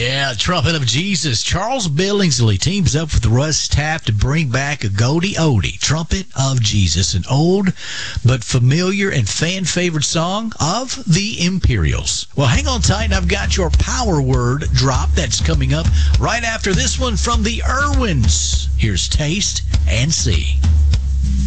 Yeah, Trumpet of Jesus. Charles Billingsley teams up with Russ Taff to bring back a Goldie Odie, Trumpet of Jesus, an old but familiar and fan-favorite song of the Imperials. Well, hang on tight. I've got your power word drop that's coming up right after this one from the Irwins. Here's Taste and See.